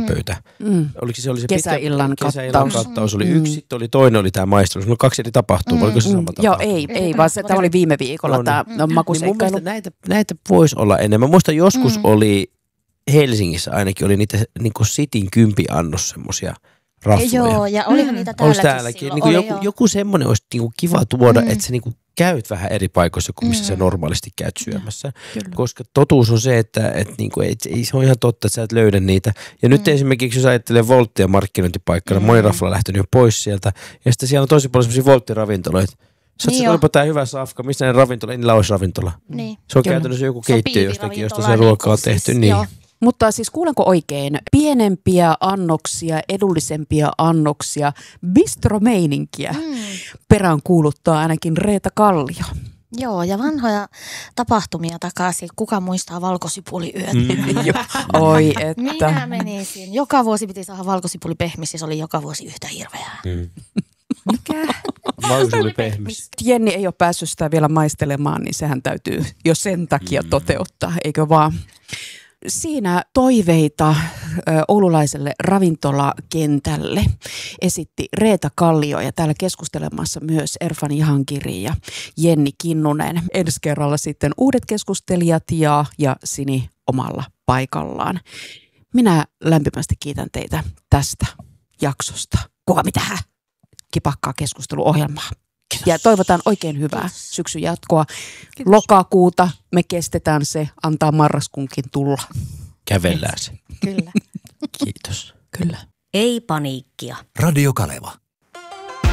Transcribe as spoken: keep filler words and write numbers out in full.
iltapöytä. Mm. Oliko se, oli se kesäillan pitkä, kattaus. Kesäillan kattaus oli mm. yksi, sitten oli toinen oli tämä maistelus. No kaksi eri tapahtuu, mm. oliko se sama tapahtuma? Joo, ei, ei vaan se, tämä oli viime viikolla no, tämä no, makuseikkailu. Niin näitä, näitä voisi olla enemmän. Muista joskus mm. oli Helsingissä ainakin, oli niitä niin kuin Sitin kympiannos semmoisia rafloja. Joo, ja olihan niitä täälläkin, täälläkin? silloin. Niin kuin oli, joku, joku semmoinen olisi niin kuin kiva tuoda, mm. että se niin kuin käyt vähän eri paikoissa kuin missä Mm. sä normaalisti käyt syömässä. Kyllä. Koska totuus on se, että et niinku, et, ei, se on ihan totta, että sä et löydä niitä. Ja nyt Mm. esimerkiksi, jos ajattelee Volttia markkinointipaikkana, Mm. moni rafla on lähtenyt jo pois sieltä. Ja sitten siellä on tosi paljon semmoisia Voltti-ravintoloita. Sä oot, Niin että olipa tää hyvä safka, missä ne ravintola, ei niillä olisi ravintola. Niin. Se on Kyllä. käytännössä joku Se on keittiö jostakin, josta se piiviravintola, ruoka on niin kuin tehty. siis, Niin. joo. Mutta siis kuulenko oikein, pienempiä annoksia, edullisempia annoksia, bistromeininkiä Mm. perään kuuluttaa ainakin Reetta Kallio. Joo, ja vanhoja tapahtumia takaisin. Kuka muistaa valkosipuliyöt? Mm. Oi että. Minä menisin. Joka vuosi piti saada valkosipulipehmis ja se oli joka vuosi yhtä hirveää. Mm. Mikä? Valkosipuli pehmis. Jenni ei ole päässyt sitä vielä maistelemaan, niin sehän täytyy jo sen takia Mm. toteuttaa, eikö vaan? Siinä toiveita ö, oululaiselle ravintolakentälle esitti Reetta Kallio ja täällä keskustelemassa myös Erfan Jahangiri ja Jenni Kinnunen. Ensi kerralla sitten uudet keskustelijat ja, ja Sini omalla paikallaan. Minä lämpimästi kiitän teitä tästä jaksosta. Kuka mitään? Kipakkaa keskusteluohjelmaa. Kiitos. Ja toivotaan oikein hyvää Kiitos. syksyn jatkoa. Kiitos. Lokakuuta me kestetään se, antaa marraskuunkin tulla. Kävellään se. Kyllä. Kiitos. Kyllä. Ei paniikkia. Radio Kaleva.